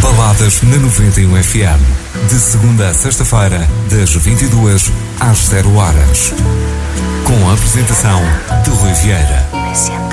Baladas na 91 FM. De segunda a sexta-feira, das 22 às 0 horas. Com a apresentação de Rui Vieira.